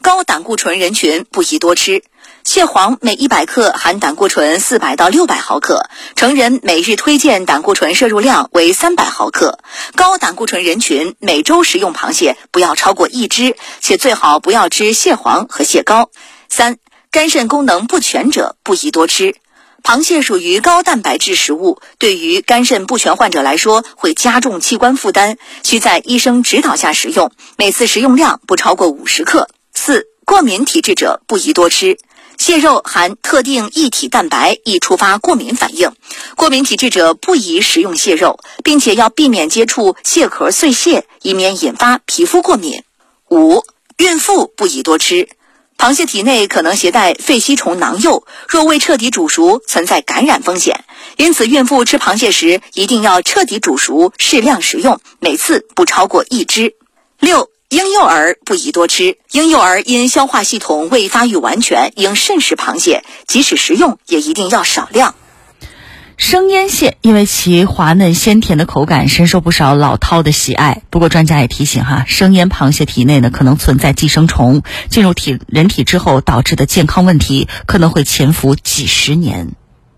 高胆固醇人群不宜多吃。蟹黄每100克含胆固醇400到600毫克，成人每日推荐胆固醇摄入量为300毫克。高胆固醇人群每周食用螃蟹不要超过1只，且最好不要吃蟹黄和蟹膏。3. 肝肾功能不全者不宜多吃。螃蟹属于高蛋白质食物，对于肝肾不全患者来说会加重器官负担，需在医生指导下食用，每次食用量不超过50克。4. 过敏体质者不宜多吃。蟹肉含特定异体蛋白，易触发过敏反应，过敏体质者不宜食用蟹肉，并且要避免接触蟹壳碎屑，以免引发皮肤过敏。5. 孕妇不宜多吃。螃蟹体内可能携带肺吸虫囊幼，若未彻底煮熟，存在感染风险，因此孕妇吃螃蟹时一定要彻底煮熟，适量食用，每次不超过1只。6. 婴幼儿不宜多吃。婴幼儿因消化系统未发育完全，应慎食螃蟹，即使食用也一定要少量。 生腌蟹因为其滑嫩鲜甜的口感深受不少老饕的喜爱，不过专家也提醒生腌螃蟹体内可能存在寄生虫，进入人体之后导致的健康问题可能会潜伏几十年。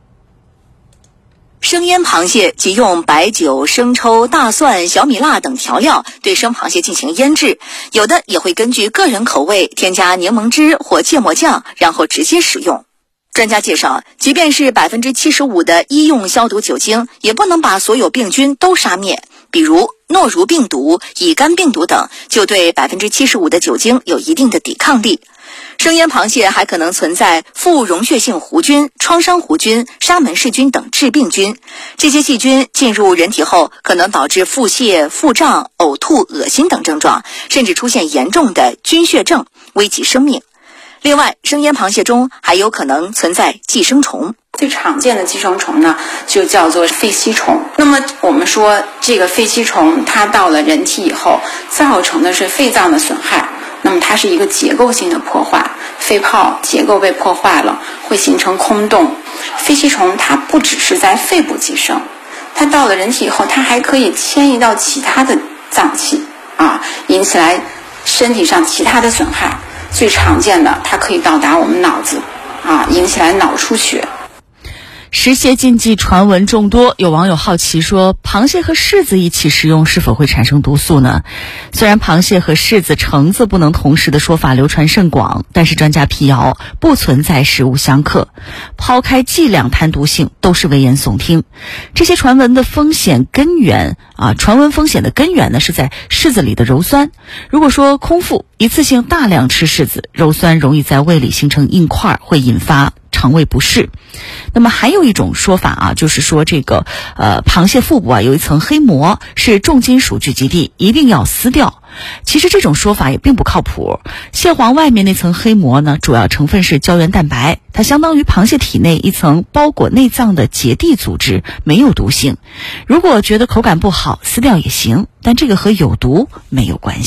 生腌螃蟹即用白酒、生抽、大蒜、小米辣等调料对生螃蟹进行腌制，有的也会根据个人口味添加柠檬汁或芥末酱，然后直接食用。专家介绍，即便是75%的医用消毒酒精，也不能把所有病菌都杀灭，比如诺如病毒、乙肝病毒等，就对75%的酒精有一定的抵抗力。生腌螃蟹还可能存在副溶血性弧菌、创伤弧菌、沙门氏菌等致病菌，这些细菌进入人体后可能导致腹泻、腹胀、呕吐、恶心等症状，甚至出现严重的菌血症，危及生命。另外，生腌螃蟹中还有可能存在寄生虫。 最常见的寄生虫呢，就叫做肺吸虫。那么我们说，这个肺吸虫它到了人体以后，造成的是肺脏的损害。那么它是一个结构性的破坏，肺泡结构被破坏了，会形成空洞。肺吸虫它不只是在肺部寄生，它到了人体以后，它还可以迁移到其他的脏器引起来身体上其他的损害。最常见的，它可以到达我们脑子引起来脑出血。 食蟹禁忌传闻众多，有网友好奇说，螃蟹和柿子一起食用是否会产生毒素呢？虽然螃蟹和柿子、橙子不能同时的说法流传甚广，但是专家辟谣，不存在食物相克，抛开剂量谈毒性都是危言耸听。这些传闻的风险根源呢是在柿子里的鞣酸。如果说空腹一次性大量吃柿子，鞣酸容易在胃里形成硬块，会引发肠胃不适。那么还有一种说法就是说这个螃蟹腹部有一层黑膜，是重金属聚集地，一定要撕掉。其实这种说法也并不靠谱。蟹黄外面那层黑膜呢，主要成分是胶原蛋白，它相当于螃蟹体内一层包裹内脏的结缔组织，没有毒性。如果觉得口感不好，撕掉也行，但这个和有毒没有关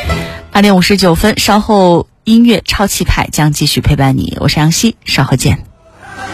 系。8点59分，稍后音乐超气派将继续陪伴你，我是杨希，稍后见。